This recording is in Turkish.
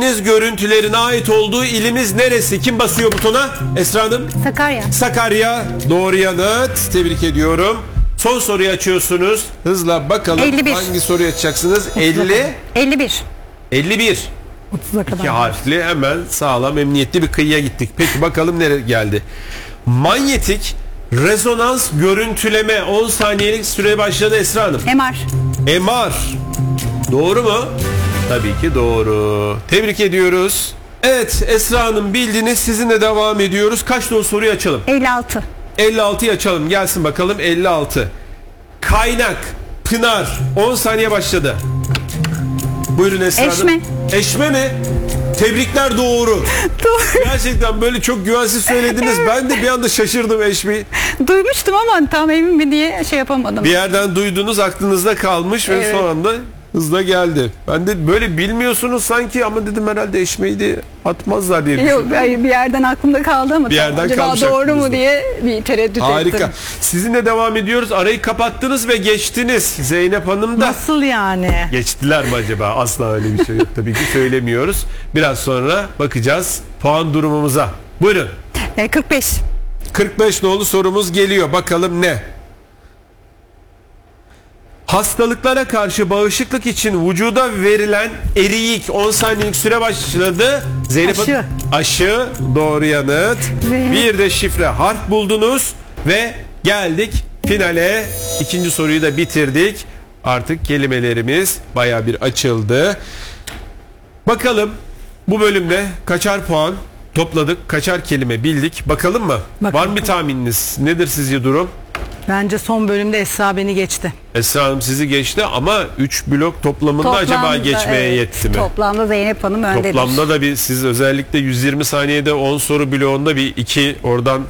Deniz görüntülerine ait olduğu ilimiz neresi? Kim basıyor butona? Esra Hanım? Sakarya. Sakarya. Doğru yanıt. Tebrik ediyorum. Son soruyu açıyorsunuz. Hızla bakalım 51. hangi soruyu açacaksınız? 50. 51. 51. 30'a kadar. İki harfli, hemen sağlam emniyetli bir kıyıya gittik. Peki bakalım nereye geldi? Manyetik rezonans görüntüleme 10 saniyelik süre başladı Esra Hanım. MR. MR. Doğru mu? Tabii ki doğru. Tebrik ediyoruz. Evet Esra Hanım bildiniz, sizinle devam ediyoruz. Kaç nolu soruyu açalım? 56. 56'yı açalım. Gelsin bakalım 56. Kaynak, pınar. 10 saniye başladı. Buyurun Esra Hanım. Eşme. Eşme mi? Tebrikler, doğru. Doğru. Gerçekten böyle çok güvensiz söylediniz. Ben de bir anda şaşırdım eşmeyi. Duymuştum ama tam emin mi diye şey yapamadım. Bir yerden duydunuz, aklınızda kalmış ve Evet. son anda hızla geldi. Ben de böyle bilmiyorsunuz sanki ama dedim herhalde eşmeyi de atmazlar diye düşündüm. Yok, hayır, bir yerden aklımda kaldı ama Bir yerden acaba kalmış doğru mu aklınızda. diye bir tereddüt Harika. ettim. Sizinle devam ediyoruz. Arayı kapattınız ve geçtiniz. Zeynep Hanım da. Nasıl yani? Geçtiler mi acaba? Asla öyle bir şey yok. Tabii ki söylemiyoruz. Biraz sonra bakacağız puan durumumuza. Buyurun. 45. 45 nolu sorumuz geliyor. Bakalım ne? Hastalıklara karşı bağışıklık için vücuda verilen eriyik 10 saniyelik süre başladı. Zeynep Aşı. Hanım, aşı doğru yanıt. Ve- Bir de şifre harf buldunuz ve geldik finale. İkinci soruyu da bitirdik. Artık kelimelerimiz baya bir açıldı. Bakalım bu bölümde kaçar puan topladık, kaçar kelime bildik. Bakalım mı? Bakalım. Var mı bir tahmininiz? Nedir sizce durum? Bence son bölümde Esra beni geçti. Esra Hanım sizi geçti ama 3 blok toplamında acaba geçmeye evet, yetti mi? Toplamda Zeynep Hanım öndedir. Toplamda da bir, siz özellikle 120 saniyede 10 soru bloğunda bir 2 oradan